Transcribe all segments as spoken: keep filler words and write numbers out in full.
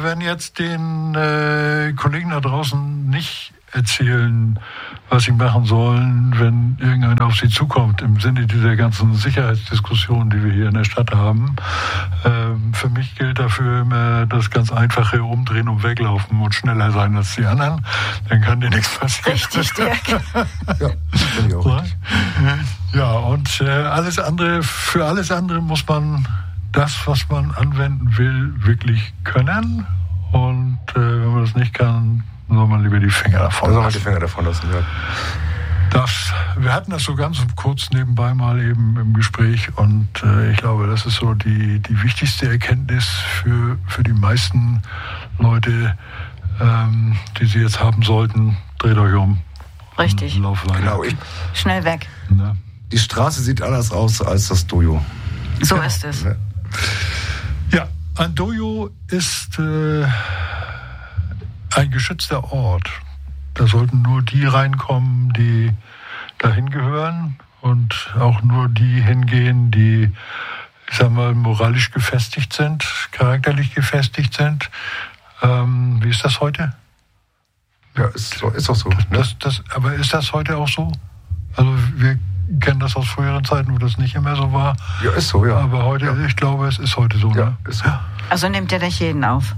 werden jetzt den äh, Kollegen da draußen nicht erzählen, was sie machen sollen, wenn irgendeiner auf sie zukommt, im Sinne dieser ganzen Sicherheitsdiskussion, die wir hier in der Stadt haben. Ähm, für mich gilt dafür immer das ganz einfache Umdrehen und Weglaufen und schneller sein als die anderen. Dann kann dir nichts passieren. Richtig, Dirk. Ja, bin ich auch. Ja, und äh, alles andere, für alles andere muss man das, was man anwenden will, wirklich können. Und äh, wenn man das nicht kann, soll man lieber die Finger davon lassen. lassen. Soll man die Finger davon lassen, ja. Das, wir hatten das so ganz kurz nebenbei mal eben im Gespräch und äh, ich glaube, das ist so die, die wichtigste Erkenntnis für, für die meisten Leute, ähm, die sie jetzt haben sollten. Dreht euch um. Richtig. Lauf weiter. Genau, ich, Schnell weg. Ne? die Straße sieht anders aus als das Dojo. So Ja. ist es. Ne? Ja, ein Dojo ist äh, ein geschützter Ort. Da sollten nur die reinkommen, die dahin gehören und auch nur die hingehen, die, ich sag mal, moralisch gefestigt sind, charakterlich gefestigt sind. Ähm, wie ist das heute? Ja, ist, so, ist auch so. Ne? Das, das, aber ist das heute auch so? Also wir kennen das aus früheren Zeiten, wo das nicht immer so war. Ja, ist so, ja. Aber heute, ja. ich glaube, es ist heute so. Ja, Ne? ist so. Also nimmt er nicht jeden auf?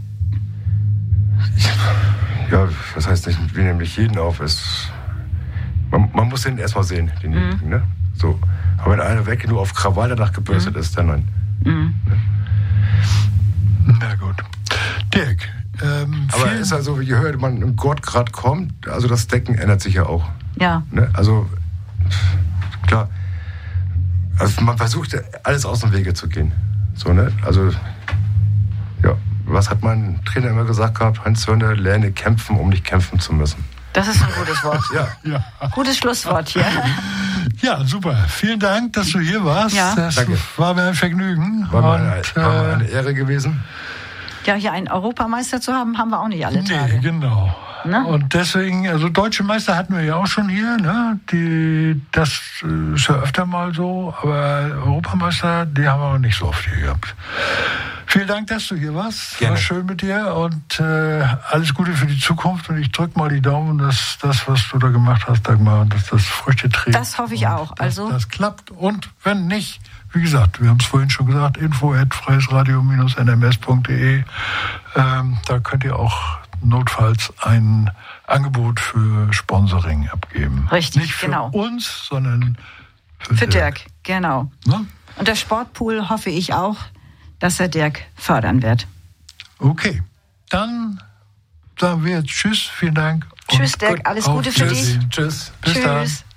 Ja, das heißt nicht, wir nehmen nicht jeden auf. Es, man, man muss den erstmal sehen, denjenigen, mhm. ne? So. Aber wenn einer weg nur auf Krawall danach gebürstet mhm. ist, dann nein. Mhm. Ne? Na gut. Dirk, ähm, aber es ist also, je höher man im Gott gerade kommt, also das Decken ändert sich ja auch. Ja. Ne? Also, klar. Also man versucht alles aus dem Wege zu gehen. So, ne? Also, ja. Was hat mein Trainer immer gesagt gehabt? Hans Wörner, lerne kämpfen, um nicht kämpfen zu müssen. Das ist ein gutes Wort. Ja. ja. Gutes Schlusswort hier. Ja, super. Vielen Dank, dass du hier warst. Ja. Das Danke. war mir ein Vergnügen. War mir Und, eine, war mir eine Ehre gewesen. Ja, hier einen Europameister zu haben, haben wir auch nicht alle Tage. Nee, genau. Ne? Und deswegen, also deutsche Meister hatten wir ja auch schon hier, ne? Die, das ist ja öfter mal so, aber Europameister, die haben wir noch nicht so oft hier gehabt. Vielen Dank, dass du hier warst. Gerne. War schön mit dir und äh, alles Gute für die Zukunft. Und ich drück mal die Daumen, dass das, was du da gemacht hast, Dagmar, dass das Früchte trägt. Das hoffe ich und auch. Dass Also das klappt. Und wenn nicht, wie gesagt, wir haben es vorhin schon gesagt, info at freiesradio dash n m s punkt d e. Ähm, da könnt ihr auch notfalls ein Angebot für Sponsoring abgeben. Richtig, Nicht für genau. uns, sondern für, für Dirk. Dirk, genau. Ne? Und der Sportpool hoffe ich auch, dass er Dirk fördern wird. Okay, dann sagen wir jetzt Tschüss, vielen Dank. Tschüss, und Dirk, alles Gute für dich. Wiedersehen. Tschüss. Bis Tschüss. dann.